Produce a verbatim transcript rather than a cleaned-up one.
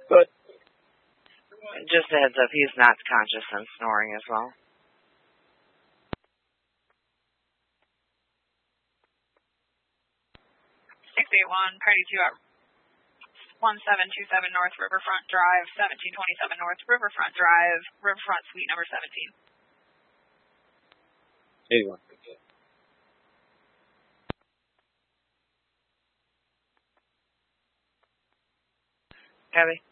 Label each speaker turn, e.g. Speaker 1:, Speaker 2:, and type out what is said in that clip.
Speaker 1: Good.
Speaker 2: Just a heads up, he's not conscious and snoring as well.
Speaker 3: six eight one, party two at one seven two seven North Riverfront Drive, seventeen twenty-seven North Riverfront Drive, Riverfront Suite number seventeen.
Speaker 1: eighty-one.
Speaker 2: Copy.